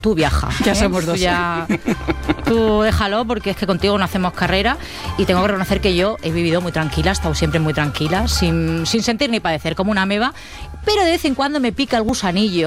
tú viaja. Ya somos dos. Tú déjalo, porque es que contigo no hacemos carrera, y tengo que reconocer que yo he vivido muy tranquila, he estado siempre muy tranquila, sin sentir ni padecer, como una ameba, pero de vez en cuando me pica el gusanillo